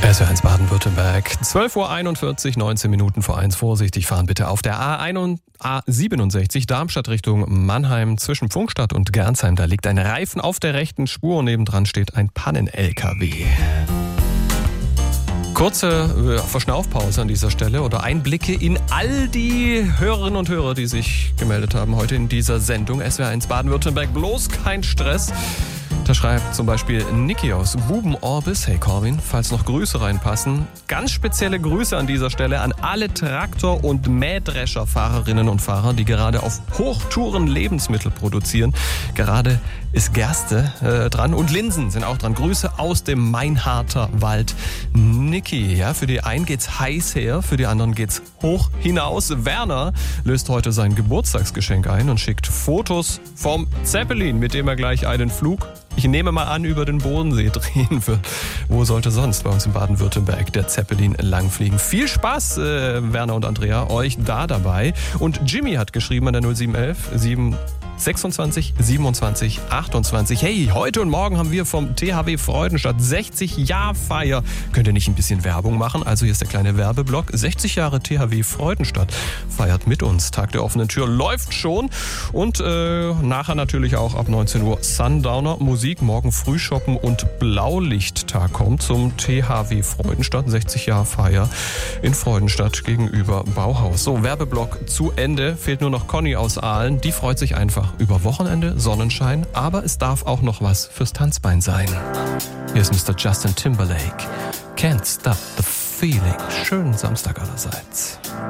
SWR1 Baden-Württemberg, 12:41 Uhr, 19 Minuten vor 1. Vorsichtig fahren bitte auf der A67 Darmstadt Richtung Mannheim zwischen Pfungstadt und Gernsheim. Da liegt ein Reifen auf der rechten Spur und nebendran steht ein Pannen-LKW. Kurze Verschnaufpause an dieser Stelle oder Einblicke in all die Hörerinnen und Hörer, die sich gemeldet haben heute in dieser Sendung. SWR1 Baden-Württemberg, bloß kein Stress. Da schreibt zum Beispiel Niki aus Buben-Orbis: Hey Corwin, falls noch Grüße reinpassen, ganz spezielle Grüße an dieser Stelle an alle Traktor- und Mähdrescherfahrerinnen und Fahrer, die gerade auf Hochtouren Lebensmittel produzieren. Gerade ist Gerste dran und Linsen sind auch dran. Grüße aus dem Mainharter Wald. Niki, ja, für die einen geht's heiß her, für die anderen geht's hoch hinaus. Werner löst heute sein Geburtstagsgeschenk ein und schickt Fotos vom Zeppelin, mit dem er gleich einen Flug, ich nehme mal an, über den Bodensee drehen wird. Wo sollte sonst bei uns in Baden-Württemberg der Zeppelin langfliegen? Viel Spaß, Werner und Andrea, euch da dabei. Und Jimmy hat geschrieben an der 0711 26 27 28. Hey, heute und morgen haben wir vom THW Freudenstadt 60-Jahr-Feier. Könnt ihr nicht ein bisschen Werbung machen? Also hier ist der kleine Werbeblock. 60 Jahre THW Freudenstadt feiert mit uns. Tag der offenen Tür läuft schon. Und nachher natürlich auch ab 19 Uhr Sundowner Musik. Morgen Frühshoppen und Blaulichttag kommt zum THW Freudenstadt. 60 Jahre Feier in Freudenstadt gegenüber Bauhaus. So, Werbeblock zu Ende. Fehlt nur noch Conny aus Aalen. Die freut sich einfach über Wochenende, Sonnenschein, aber es darf auch noch was fürs Tanzbein sein. Hier ist Mr. Justin Timberlake. Can't Stop the Feeling. Schönen Samstag allerseits.